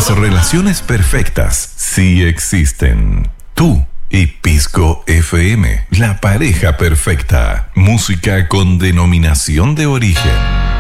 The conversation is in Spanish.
relaciones perfectas sí existen. Tú y Pisco FM, la pareja perfecta. Música con denominación de origen.